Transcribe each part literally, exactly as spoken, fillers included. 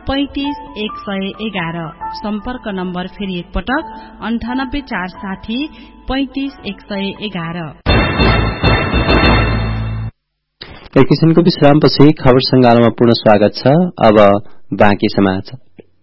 पैंतिस एक सय एघार। सम्पर्क नम्बर फेरि एकपटक अन्ठानब्बे चार साठी पैंतिस एक सय एघार। एक किसिमको विश्रामपछि खबर संगालोमा पुनः स्वागत छ। अब बाँकी समाचार।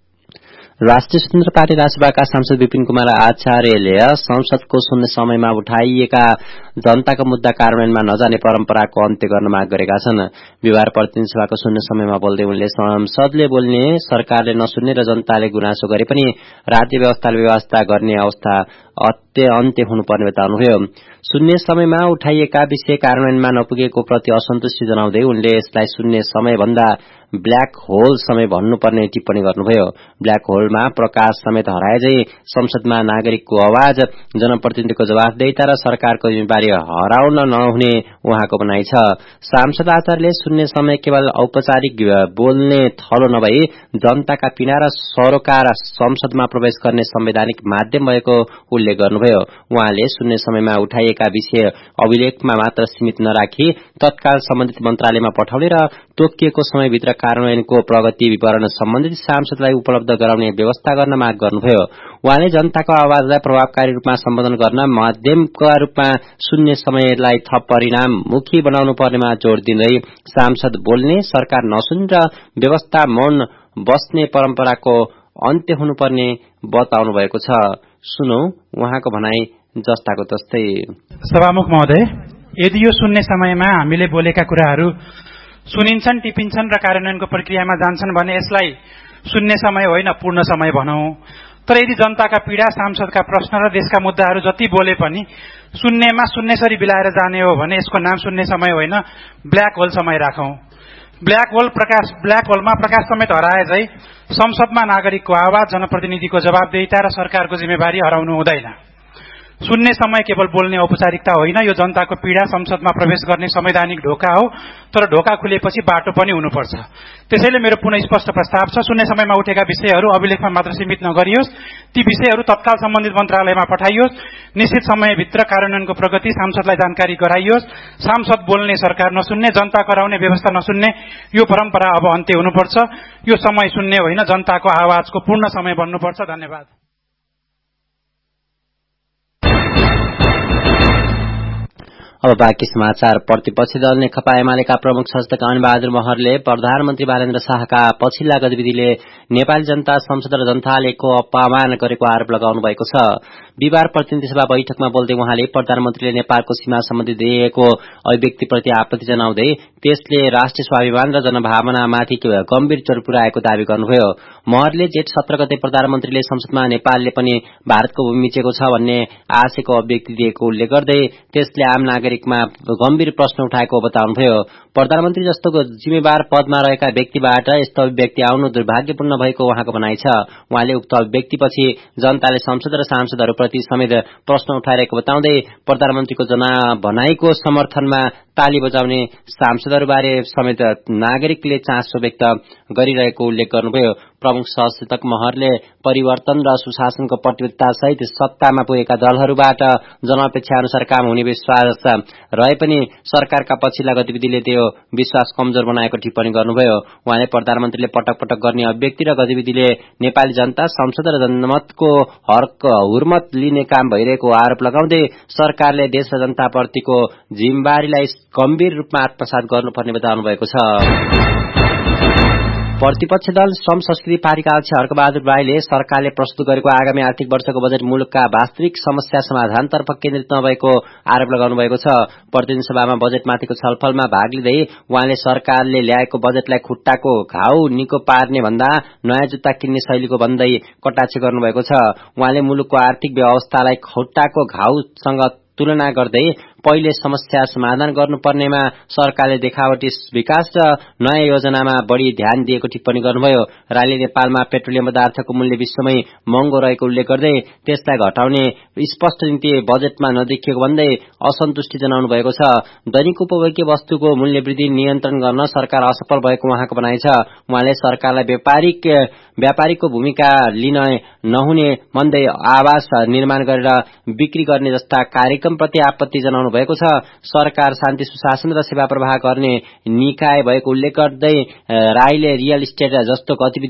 राष्ट्रिय स्वतन्त्र पार्टी राजसभाका सांसद विपिन कुमार आचार्यले संसदको शून्य समयमा उठाइएका जनताको मुद्दा कार्यान्वयनमा नजाने परम्पराको अन्त्य गर्न माग गरेका छन्। बिहार प्रतिनिधि सभाको शून्य समयमा बोल्दै उनले संसदले बोल्ने, सरकारले नसुन्ने र जनताले गुनासो गरे पनि राज्य व्यवस्थाले व्यवस्था गर्ने अवस्था अत्य अन्त्य हुनुपर्ने बताउनुभयो। शून्य समयमा उठाइएका विषय कार्यान्वयनमा नपुगेको प्रति असन्तुष्टि जनाउँदै उनले यसलाई शून्य समय भन्दा ब्ल्याक होल समय भन्नुपर्ने टिप्पणी गर्नुभयो। ब्ल्याक होलमा प्रकाश समेत हराएझै संसदमा नागरिकको आवाज, जनप्रतिनिधिको जवाफदेहिता र सरकारको जिम्मेवारी हराउन नहुने उहाँको भनाइ छ। सांसद आचार्यले शून्य समय केवल औपचारिक बोल्ने थलो नभई जनताका पीडा र सरोकार संसदमा प्रवेश गर्ने संवैधानिक माध्यम भएको उल्लेख गर्नुभयो। उहाँले शून्य समयमा उठाइएका विषय अभिलेखमा मात्र सीमित नराखी तत्काल सम्बन्धित मन्त्रालयमा पठाउने र तोकिएको समयभित्र कार्यान्वयनको प्रगति विवरण सम्बन्धित सांसदलाई उपलब्ध गराउने व्यवस्था गर्न माग गर्नुभयो। उहाँले जनताको आवाजलाई प्रभावकारी रूपमा सम्बोधन गर्न माध्यमका रूपमा शून्य समयलाई थप परिणाममुखी बनाउनु पर्नेमा जोड़ दिँदै सांसद बोल्ने, सरकार नसुन्ने र व्यवस्था मौन बस्ने परम्पराको अन्त्य हुनुपर्ने बताउनु भएको छ। सुनौ उहाँको भनाई जस्ताको तस्तै। सभामुख महोदय, यदि यो शून्य समयमा हामीले बोलेका कुराहरू सुनिन्छन्, टिपिन्छन् र कार्यान्वयनको प्रक्रियामा जान्छन् भने यसलाई शून्य समय होइन पूर्ण समय भनौं। तर यदि जनताका पीडा, सांसदका प्रश्न र देशका मुद्दाहरू जति बोले पनि शून्यमा शून्यसरी बिलाएर जाने हो भने यसको नाम शून्य समय होइन, ब्ल्याक होल समय राखौं। ब्ल्याक होल प्रकाश ब्ल्याक होलमा प्रकाश समेत हराए झै संसदमा नागरिकको आवाज, जनप्रतिनिधिको जवाफदेहिता र सरकारको जिम्मेवारी हराउनु हुँदैन। शून्य समय केवल बोल्ने औपचारिकता होइन, यो जनताको पीडा, संसदमा प्रवेश गर्ने संवैधानिक ढोका हो। तर ढोका खुलेपछि बाटो पनि हुनुपर्छ। त्यसैले मेरो पुनः स्पष्ट प्रस्ताव छ, शून्य समयमा उठेका विषयहरू अभिलेखमा मात्र सीमित नगरियोस्, ती विषयहरू तत्काल सम्बन्धित मन्त्रालयमा पठाइयोस्। निश्चित समयभित्र कार्यान्वयनको प्रगति सांसदलाई जानकारी गराइयोस्। सांसद बोल्ने, सरकार नसुन्ने, जनता कराउने, व्यवस्था नसुन्ने, यो परम्परा अब अन्त्य हुनुपर्छ। यो समय शून्य होइन, जनताको आवाजको पूर्ण समय बन्नुपर्छ। धन्यवाद। अब बाँकी समाचार। प्रतिपक्षी दल नेकपा एमालेका प्रमुख सचेतक अनिबहादुर महरले प्रधानमन्त्री बालेन्द्र शाहका पछिल्ला गतिविधिले नेपाली जनता, संसद र जनतालेको अपमान गरेको आरोप लगाउनु भएको छ। बिहार प्रतिनिधि सभा बैठकमा बोल्दै उहाँले प्रधानमन्त्रीले नेपालको सीमा सम्बन्धी दिएको अभिव्यक्तिप्रति आपत्ति जनाउँदै त्यसले राष्ट्रिय स्वाभिमान र जनभावनामाथि गम्भीर चोट पुर्याएको दावी गर्नुभयो। महरले जेठ सत्र गते प्रधानमन्त्रीले संसदमा नेपालले पनि भारतको भूमि मिचेको छ भन्ने आशयको अभिव्यक्ति दिएको उल्लेख गर्दै त्यसले आम नागरिकमा गम्भीर प्रश्न उठाएको बताउनुभयो। प्रधानमन्त्री जस्तो जिम्मेवार पदमा रहेका व्यक्तिबाट यस्तो अभिव्यक्ति आउनु दुर्भाग्यपूर्ण भएको उहाँको भनाइ छ। उहाँले उक्त अभिव्यक्तिपछि जनताले संसद र सांसदहरूप्रति समेत प्रश्न उठाइरहेको बताउँदै प्रधानमन्त्रीको जना भनाइको समर्थनमा ताली बजाउने सांसदहरूबारे समेत नागरिकले चासो व्यक्त गरिरहेको उल्लेख गर्नुभयो। प्रमुख सचेतक महरले परिवर्तन र सुशासनको प्रतिबद्धता सहित सत्तामा पुगेका दलहरूबाट जनअपेक्षा अनुसार काम हुने विश्वास रहे पनि सरकारका पछिल्ला गतिविधिले त्यो विश्वास कमजोर बनाएको टिप्पणी गर्नुभयो। उहाँले प्रधानमन्त्रीले पटक पटक गर्ने अभिव्यक्ति र गतिविधिले नेपाली जनता, संसद र जनमतको हक हुर्मत लिने काम भइरहेको आरोप लगाउँदै सरकारले देश र जनताप्रतिको जिम्मेवारीलाई गम्भीर रूपमा आत्मसात गर्नुपर्ने बताउनु भएको छ। प्रतिपक्षी दल श्रम संस्कृति पार्टीका अध्यक्ष हर्कबहादुर राईले सरकारले प्रस्तुत गरेको आगामी आर्थिक वर्षको बजेट मुलुकका वास्तविक समस्या समाधानतर्फ केन्द्रित नभएको आरोप लगाउनु भएको छ। प्रतिनिधि सभामा बजेटमाथिको छलफलमा भाग लिँदै उहाँले सरकारले ल्याएको बजेटलाई खुट्टाको घाउ निको पार्ने भन्दा नयाँ जुत्ता किन्ने शैलीको भन्दै कटाक्ष गर्नुभएको छ। उहाँले मुलुकको आर्थिक व्यवस्थालाई खुट्टाको घाउसँग तुलना गर्दै पहिले समस्या समाधान गर्नुपर्नेमा सरकारले देखावटी विकास र नयाँ योजनामा बढ़ी ध्यान दिएको टिप्पणी गर्नुभयो। राईले नेपालमा पेट्रोलियम पदार्थको मूल्य विश्वमै महँगो रहेको उल्लेख गर्दै त्यसलाई घटाउने स्पष्ट नीति बजेटमा नदेखिएको भन्दै असन्तुष्टि जनाउनु भएको छ। दैनिक उपभोग्य वस्तुको मूल्य वृद्धि नियन्त्रण गर्न सरकार असफल भएको उहाँको भनाइ छ। उहाँले सरकारलाई व्यापारिक व्यापारीको भूमिका लिन नहुने भन्दै आवास निर्माण गरेर बिक्री गर्ने जस्ता कार्यक्रमप्रति आपत्ति जनाउनु भएको छ। सरकार शान्ति सुशासन र सेवा प्रवाह गर्ने निकाय भएको उल्लेख गर्दै राईले रियल इस्टेट जस्तो गतिविधि